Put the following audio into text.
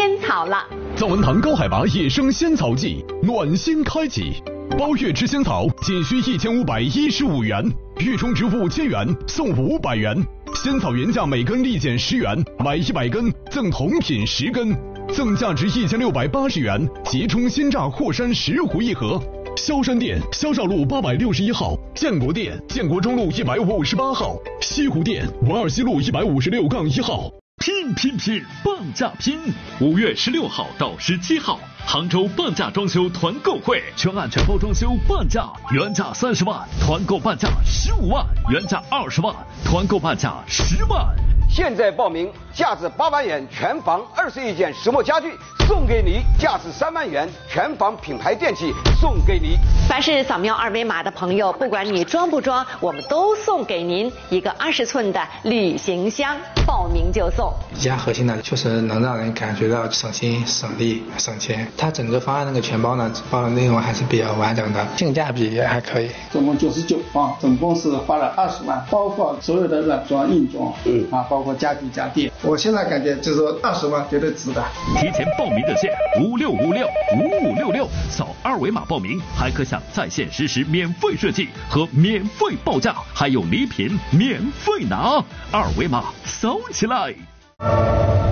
仙草了。 藏文堂高海拔野生仙草季暖心开启，包月吃仙草仅需1515元，月充值5000元送500元，仙草原价每根立减10元，买100根赠同品10根，赠价值1680元即充鲜榨霍山10壶一盒。萧山店萧少路861号，建国店建国中路158号，西湖店文二西路156-1号。 拼半价拼！5月16号到17号，杭州半价装修团购会，全案全包装修半价，原价30万，团购半价15万，原价20万，团购半价10万。 现在报名，价值8万元全房21件石墨家具送给你，价值3万元全房品牌电器送给你。 凡是扫描二维码的朋友，不管你装不装，我们都送给您一个20寸的旅行箱，报名就送。 比较核心的就是能让人感觉到省心、省力、省钱。它整个方案那个全包呢，包的内容还是比较完整的，性价比也还可以。 总共99方，总共是花了20万，包括所有的软装、硬装，包括家具家电。我现在感觉就是说20万绝对值的。 提前报名热线56565566，扫二维码报名，还可享在线实时免费设计和免费报价，还有礼品免费拿，二维码扫起来。